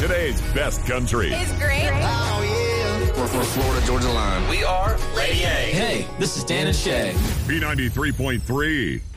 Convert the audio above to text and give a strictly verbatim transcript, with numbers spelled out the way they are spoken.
Today's best country. It's great. Oh, yeah. We're from Florida, Georgia line. We are Lady A. Hey, this is Dan and Shay. B ninety-three point three.